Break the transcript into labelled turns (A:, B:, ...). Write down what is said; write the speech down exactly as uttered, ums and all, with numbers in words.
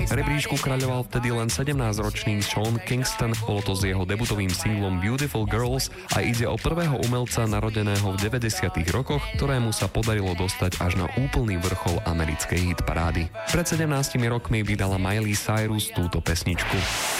A: V rebríčku kráľoval vtedy len sedemnásťročný Sean Kingston, bolo to s jeho debutovým singlom Beautiful Girls a ide o prvého umelca narodeného v deväťdesiatych rokoch, ktorému sa podarilo dostať až na úplný vrchol americkej hitparády. Pred sedemnástimi rokmi vydala Miley Cyrus túto pesničku.